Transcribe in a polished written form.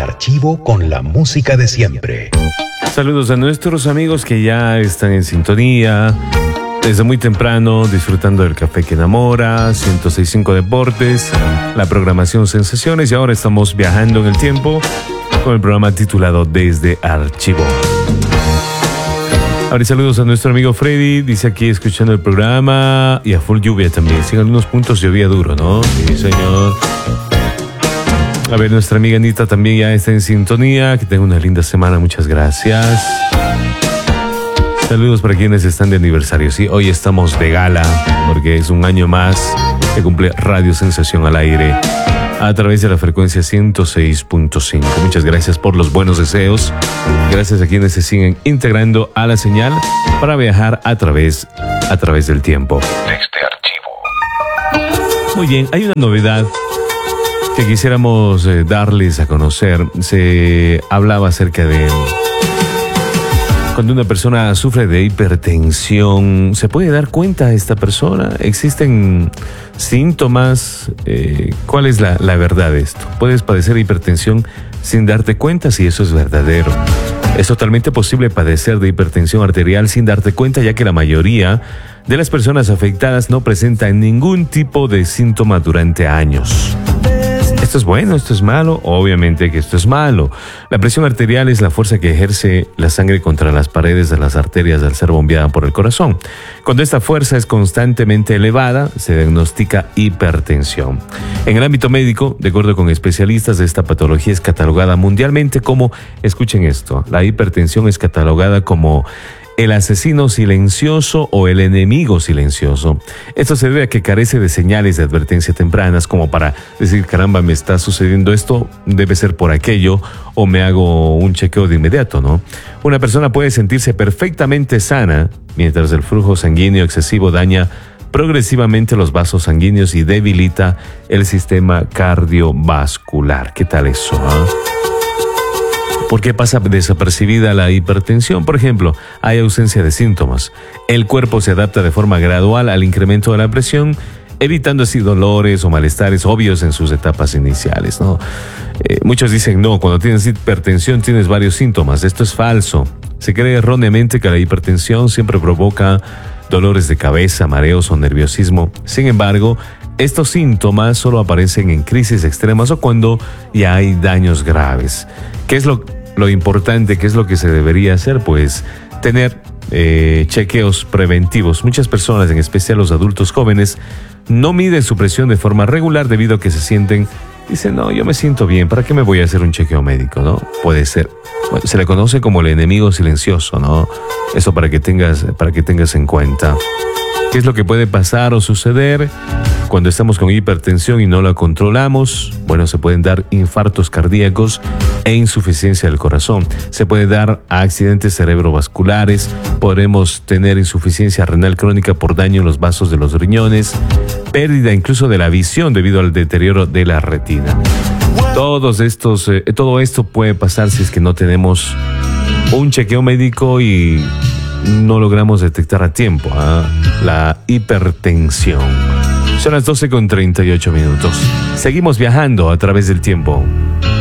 archivo con la música de siempre. Saludos a nuestros amigos que ya están en sintonía desde muy temprano, disfrutando del café que enamora, 106.5 Deportes, la programación Sensaciones, y ahora estamos viajando en el tiempo con el programa titulado Desde Archivo. Ahora saludos a nuestro amigo Freddy, dice aquí escuchando el programa y a full lluvia también. Sí, en algunos puntos llovía duro, ¿no? Sí, señor. A ver, nuestra amiga Anita también ya está en sintonía. Que tenga una linda semana, muchas gracias. Saludos para quienes están de aniversario. Sí, hoy estamos de gala porque es un año más que cumple Radio Sensación al aire a través de la frecuencia 106.5. Muchas gracias por los buenos deseos. Gracias a quienes se siguen integrando a la señal para viajar a través del tiempo. Desde Archivo. Muy bien, hay una novedad que quisiéramos darles a conocer. Se hablaba acerca de cuando una persona sufre de hipertensión. ¿Se puede dar cuenta esta persona? ¿Existen síntomas? ¿Cuál es la verdad de esto? ¿Puedes padecer hipertensión sin darte cuenta si eso es verdadero? Es totalmente posible padecer de hipertensión arterial sin darte cuenta, ya que la mayoría de las personas afectadas no presentan ningún tipo de síntoma durante años. ¿Esto es bueno? ¿Esto es malo? Obviamente que esto es malo. La presión arterial es la fuerza que ejerce la sangre contra las paredes de las arterias al ser bombeada por el corazón. Cuando esta fuerza es constantemente elevada, se diagnostica hipertensión. En el ámbito médico, de acuerdo con especialistas, esta patología es catalogada mundialmente como, escuchen esto, la hipertensión es catalogada como el asesino silencioso o el enemigo silencioso. Esto se debe a que carece de señales de advertencia tempranas como para decir, caramba, me está sucediendo esto, debe ser por aquello, o me hago un chequeo de inmediato, ¿no? Una persona puede sentirse perfectamente sana mientras el flujo sanguíneo excesivo daña progresivamente los vasos sanguíneos y debilita el sistema cardiovascular. ¿Qué tal eso, ¿Por qué pasa desapercibida la hipertensión? Por ejemplo, hay ausencia de síntomas. El cuerpo se adapta de forma gradual al incremento de la presión, evitando así dolores o malestares obvios en sus etapas iniciales, ¿no? Muchos dicen, no, cuando tienes hipertensión tienes varios síntomas. Esto es falso. Se cree erróneamente que la hipertensión siempre provoca dolores de cabeza, mareos o nerviosismo. Sin embargo, estos síntomas solo aparecen en crisis extremas o cuando ya hay daños graves. ¿Qué es lo importante? ¿Qué es lo que se debería hacer? Pues tener chequeos preventivos. Muchas personas, en especial los adultos jóvenes, no miden su presión de forma regular debido a que dicen, no, yo me siento bien, ¿para qué me voy a hacer un chequeo médico? ¿No? Puede ser. Bueno, se le conoce como el enemigo silencioso, ¿no? Eso para que tengas en cuenta. ¿Qué es lo que puede pasar o suceder cuando estamos con hipertensión y no la controlamos? Bueno, se pueden dar infartos cardíacos e insuficiencia del corazón. Se puede dar accidentes cerebrovasculares. Podremos tener insuficiencia renal crónica por daño en los vasos de los riñones. Pérdida incluso de la visión debido al deterioro de la retina. Todo esto puede pasar si es que no tenemos un chequeo médico y no logramos detectar a tiempo la hipertensión. Son las 12:38. Seguimos viajando a través del tiempo.